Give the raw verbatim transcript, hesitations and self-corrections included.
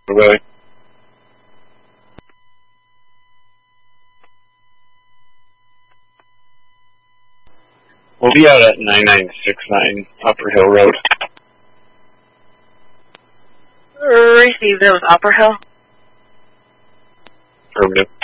Bye-bye. We'll be out at nine nine six nine Upper Hill Road. Received, that was Upper Hill. Affirmative.